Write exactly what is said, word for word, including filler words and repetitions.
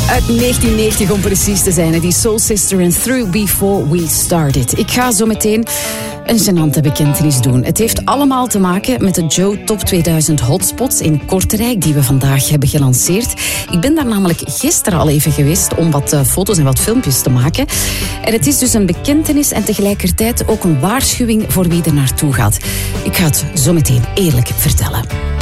Uit negentien negentig om precies te zijn. Die Soul Sister en Through Before We Started. Ik ga zo meteen een gênante bekentenis doen. Het heeft allemaal te maken met de Joe Top tweeduizend Hotspots in Kortrijk die we vandaag hebben gelanceerd. Ik ben daar namelijk gisteren al even geweest om wat uh, foto's en wat filmpjes te maken. En het is dus een bekentenis en tegelijkertijd ook een waarschuwing voor wie er naartoe gaat. Ik ga het zo meteen eerlijk vertellen.